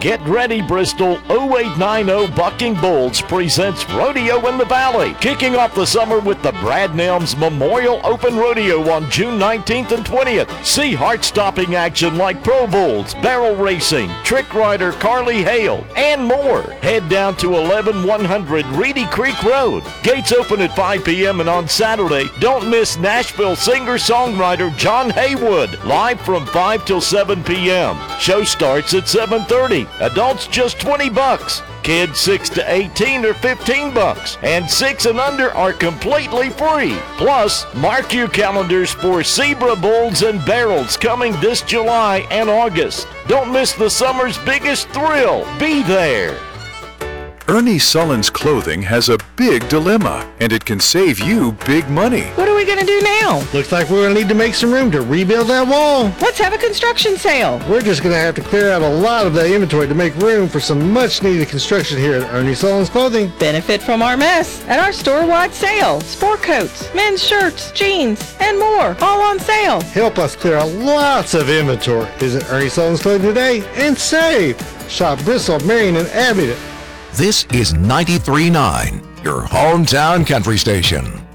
Get ready, Bristol. 0890 Bucking Bulls presents Rodeo in the Valley, kicking off the summer with the Brad Nelms Memorial Open Rodeo on June 19th and 20th. See heart-stopping action like Pro Bulls, barrel racing, trick rider Carly Hale, and more. Head down to 11100 Reedy Creek Road. Gates open at 5 p.m. and on Saturday, don't miss Nashville singer-songwriter John Haywood, live from 5 till 7 p.m. Show starts at 7:30. Adults just $20. Kids 6 to 18 are $15, and 6 and under are completely free. Plus, mark your calendars for Zebra Bulls and Barrels coming this July and August. Don't miss the summer's biggest thrill. Be there. Ernie Sullen's Clothing has a big dilemma, and it can save you big money. What are we going to do now? Looks like we're going to need to make some room to rebuild that wall. Let's have a construction sale. We're just going to have to clear out a lot of the inventory to make room for some much-needed construction here at Ernie Sullen's Clothing. Benefit from our mess at our store-wide sale. Sport coats, men's shirts, jeans, and more, all on sale. Help us clear out lots of inventory. Visit Ernie Sullen's Clothing today and save. Shop Bristol, Marion, and Abingdon. This is 93.9, your hometown country station.